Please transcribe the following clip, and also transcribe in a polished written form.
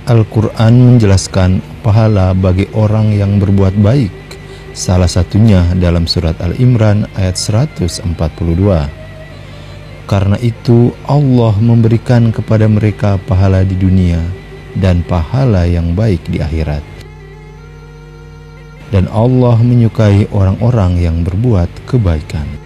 Al-Quran menjelaskan pahala bagi orang yang berbuat baik, salah satunya dalam surat Al-Imran ayat 142. Karena itu Allah memberikan kepada mereka pahala di dunia dan pahala yang baik di akhirat. Dan Allah menyukai orang-orang yang berbuat kebaikan.